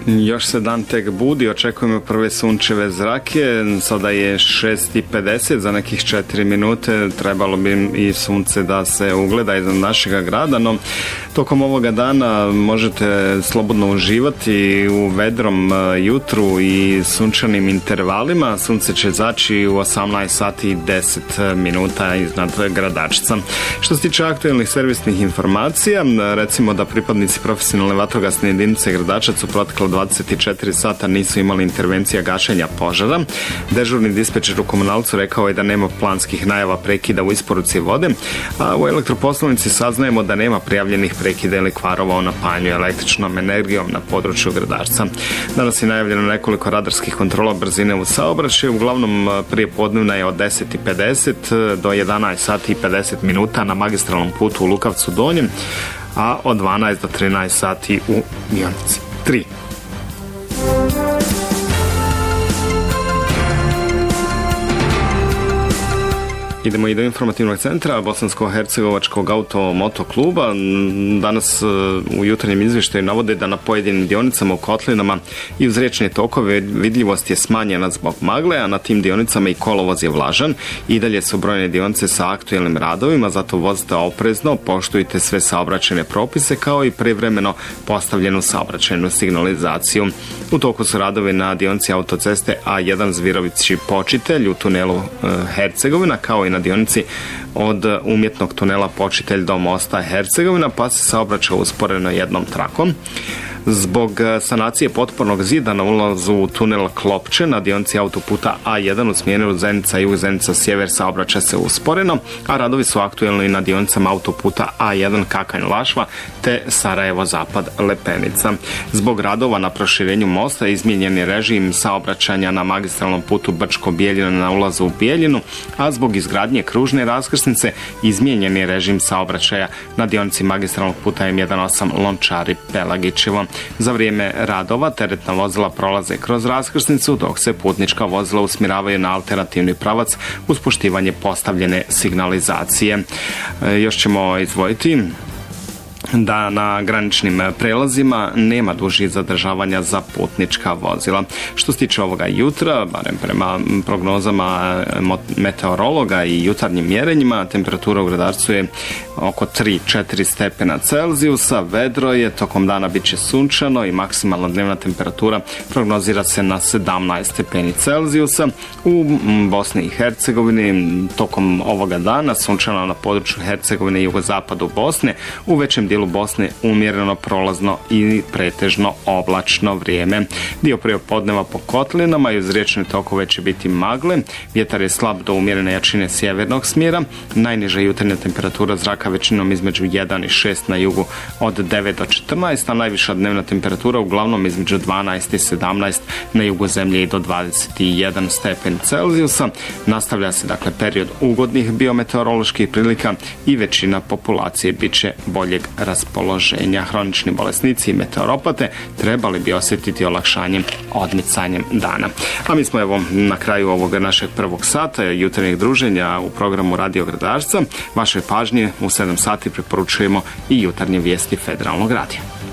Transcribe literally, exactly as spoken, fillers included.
Još se dan tek budi, očekujemo prve sunčeve zrake, sada je šest i pedeset, za nekih četiri minute trebalo bi i sunce da se ugleda iznad našeg grada, no tokom ovoga dana možete slobodno uživati u vedrom jutru i sunčanim intervalima. Sunce će zaći u osamnaest sati i deset minuta iznad Gradačca. Što se tiče aktuelnih servisnih informacija, recimo da pripadnici profesionalne vatrogasne jedinice Gradačac u protekle dvadeset četiri sata nisu imali intervencija gašenja požara. Dežurni dispečer u Komunalcu rekao je da nema planskih najava prekida u isporuci vode, a u elektroposlovnici saznajemo da nema prijavljenih prekida ili kvarova u napajanju električnom energijom na području Gradačca. Danas je najavljeno nekoliko radarskih kontrola brzine u saobraćaju, uglavnom prije podnevna je od deset i pedeset do jedanaest sati i pedeset minuta na magistralnom putu u Lukavcu Donjem, a od dvanaest do trinaest sati u Mionici tri. Idemo i do informativnog centra Bosansko-hercegovačkog auto-moto kluba. Danas u jutarnjem izvještaju navode da na pojedinim dionicama u Kotlinama i uz riječne tokove vidljivost je smanjena zbog magle, a na tim dionicama i kolovoz je vlažan. I dalje su brojne dionice sa aktuelnim radovima, zato vozite oprezno, poštujte sve saobraćajne propise kao i privremeno postavljenu saobraćajnu signalizaciju. U toku su radovi na dionici autoceste A jedan Zvirovići Počitelj u tunelu Hercegovina, kao i na dionici od umjetnog tunela Počitelj do mosta Hercegovina, pa se saobraća usporeno jednom trakom. Zbog sanacije potpornog zida na ulazu u tunel Klopče na dionici autoputa A jedan u smjeru Zenica jug Zenica sjever saobraća se usporeno, a radovi su aktuelni na dionicama autoputa A jedan Kakanj Lašva te Sarajevo zapad Lepenica. Zbog radova na proširenju mosta izmijenjen je režim saobraćanja na magistralnom putu Brčko Bijeljina na ulazu u Bijeljinu, a zbog izgradnje kružne raskrsnice izmijenjen je režim saobraćaja na dionici magistralnog puta M osam Lončari Pelagićevo. Za vrijeme radova teretna vozila prolaze kroz raskrsnicu, dok se putnička vozila usmjeravaju na alternativni pravac uz poštivanje postavljene signalizacije. E, još ćemo izdvojiti da na graničnim prelazima nema dužih zadržavanja za putnička vozila. Što se tiče ovoga jutra, barem prema prognozama meteorologa i jutarnjim mjerenjima, temperatura u Gradarcu je oko tri do četiri stepena Celzijusa, vedro je, tokom dana bit će sunčano i maksimalna dnevna temperatura prognozira se na sedamnaest stepeni Celzijusa. U Bosni i Hercegovini tokom ovoga dana sunčano na području Hercegovine i jugozapadu Bosne, u većem dijelu Bosne umjereno prolazno i pretežno oblačno vrijeme. Dio prijepodneva po kotlinama i uz riječne tokove će biti magle, vjetar je slab do umjerene jačine sjevernog smjera, najniža jutarnja temperatura zraka većinom između jedan i šest na jugu od devet do četrnaest, a najviša dnevna temperatura uglavnom između dvanaest i sedamnaest na jugu zemlje i do dvadeset jedan stepen Celzijusa. Nastavlja se dakle period ugodnih biometeoroloških prilika i većina populacije bit će boljeg raspoloženja. Hronični bolesnici i meteoropate trebali bi osjetiti olakšanjem odmicanjem dana. A mi smo evo na kraju ovog našeg prvog sata jutarnjeg druženja u programu Radio Gradarca. Vašoj pažnji u sedam sati preporučujemo i jutarnje vijesti Federalnog radija.